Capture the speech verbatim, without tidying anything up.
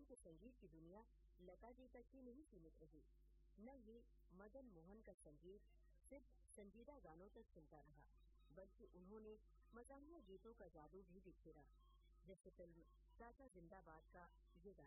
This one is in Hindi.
के संगीत की दुनिया लता जी तक ही नहीं सीमित रही, न ये मदन मोहन का संगीत सिर्फ संजीदा गानों तक सुनता रहा, बल्कि उन्होंने मज़ाहिया गीतों का जादू भी बिखेरा। जैसे फिल्म चाचा जिंदाबाद का ये गाना।